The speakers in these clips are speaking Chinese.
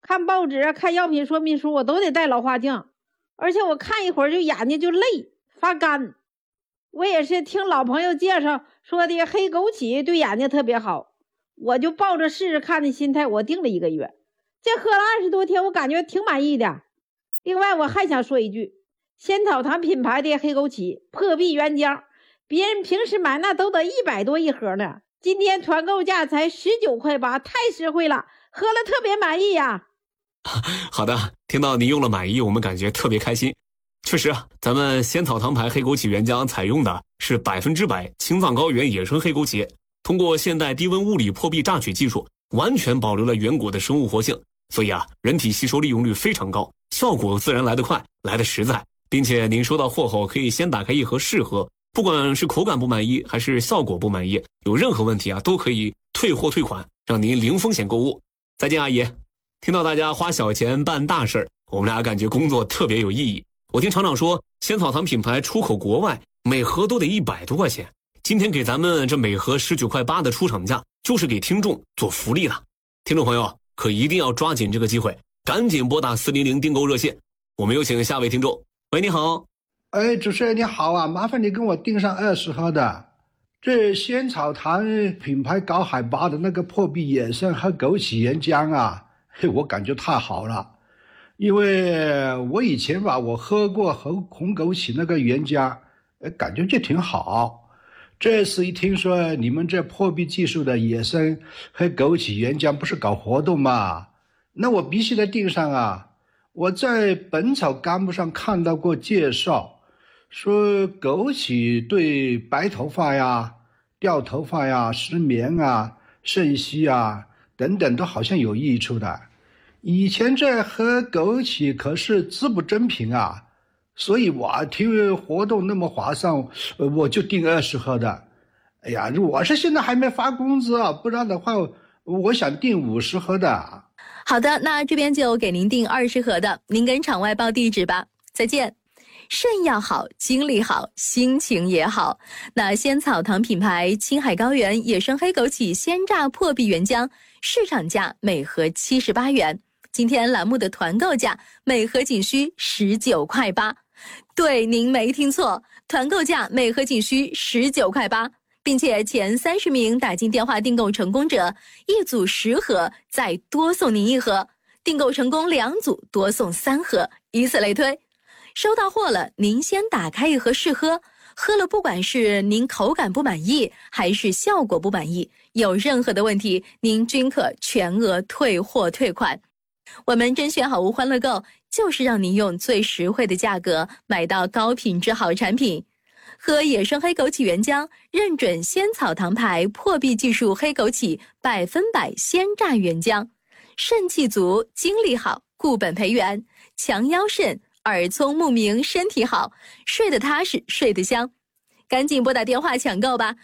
看报纸、看药品说明书，我都得戴老花镜，而且我看一会儿就眼睛就累发干。我也是听老朋友介绍说的黑枸杞对眼睛特别好，我就抱着试试看的心态，我订了1个月。这喝了20多天，我感觉挺满意的。另外我还想说一句，仙草堂品牌的黑枸杞破壁原浆，别人平时买那都得100多一盒呢，今天团购价才19块8，太实惠了，喝了特别满意呀。 好的，听到你用了满意，我们感觉特别开心。确实啊，咱们仙草堂牌黑枸杞原浆采用的是100%青藏高原野生黑枸杞，通过现代低温物理破壁榨取技术，完全保留了原果的生物活性，所以啊，人体吸收利用率非常高，效果自然来得快，来得实在。并且您收到货后可以先打开一盒试喝，不管是口感不满意还是效果不满意，有任何问题啊，都可以退货退款，让您零风险购物。再见，阿姨。听到大家花小钱办大事，我们俩感觉工作特别有意义。我听厂长说，仙草堂品牌出口国外，每盒都得100多块钱。今天给咱们这每盒19块8的出厂价，就是给听众做福利的。听众朋友可一定要抓紧这个机会，赶紧拨打400订购热线。我们有请下位听众。喂，你好。 哎，主持人你好啊，麻烦你跟我订上20盒的。这仙草堂品牌高海拔的那个破壁野生黑枸杞原浆啊，我感觉太好了。因为我以前吧，我喝过红枸杞那个原浆，感觉就挺好。这次一听说你们这破壁技术的野生黑枸杞原浆不是搞活动嘛，那我必须得订上啊。我在《本草纲目》上看到过介绍，说枸杞对白头发呀、掉头发呀、失眠啊、肾虚啊等等都好像有益处的。以前这喝枸杞可是滋补珍品啊，所以我听活动那么划算，我就订20盒的。哎呀，我是现在还没发工资啊，不然的话我想订50盒的。 好的，那这边就给您订20盒的，您跟场外报地址吧。再见。肾要好，精力好，心情也好。那仙草堂品牌青海高原野生黑枸杞鲜榨破壁原浆，市场价每盒78元，今天栏目的团购价每盒仅需19块8。对，您没听错，团购价每盒仅需19块8。并且前30名打进电话订购成功者，一组10盒，再多送您1盒；订购成功2组，多送3盒，以此类推。收到货了，您先打开一盒试喝，喝了不管是您口感不满意，还是效果不满意，有任何的问题，您均可全额退货退款。我们甄选好物欢乐购，就是让您用最实惠的价格买到高品质好产品。喝野生黑枸杞原浆，认准仙草堂牌破壁技术黑枸杞100%鲜榨原浆，肾气足，精力好，固本培元，强腰肾，耳聪目明，身体好，睡得踏实，睡得香。赶紧拨打电话抢购吧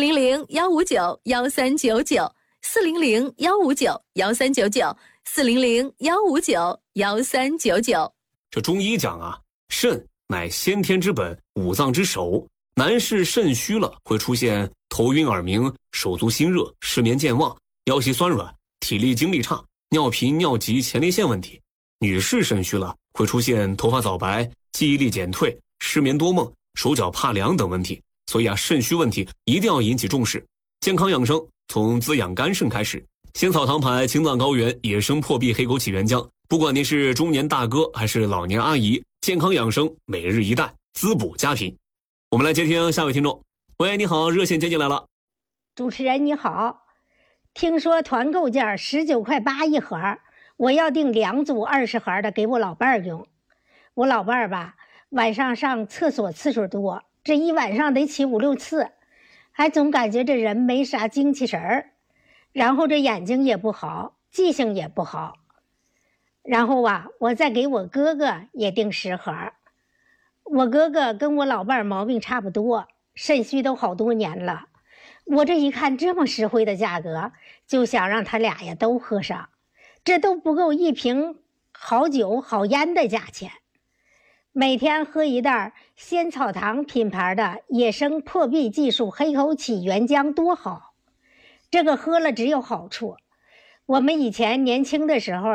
，400-159-1399，400-159-1399，400-159-1399。 这中医讲啊，肾乃先天之本，五脏之首。男士肾虚了，会出现头晕耳鸣、手足心热、失眠健忘、腰膝酸软、体力精力差、尿频尿急、前列腺问题。女士肾虚了，会出现头发早白、记忆力减退、失眠多梦、手脚怕凉等问题。所以啊，肾虚问题一定要引起重视。健康养生从滋养肝肾开始。仙草堂牌青藏高原野生破壁黑枸杞原浆，不管您是中年大哥还是老年阿姨，健康养生每日一袋，滋补佳品。我们来接听下位听众。喂，你好，热线接进来了。 主持人你好，听说团购价19块8一盒，我要订2组20盒的给我老伴儿用。我老伴儿吧，晚上上厕所次数多，这一晚上得起5、6次，还总感觉这人没啥精气神儿，然后这眼睛也不好，记性也不好。然后啊，我再给我哥哥也订10盒。我哥哥跟我老伴儿毛病差不多，肾虚都好多年了。我这一看这么实惠的价格，就想让他俩呀都喝上，这都不够1瓶好酒好烟的价钱。每天喝一袋仙草堂品牌的野生破壁技术黑枸杞原浆多好，这个喝了只有好处。我们以前年轻的时候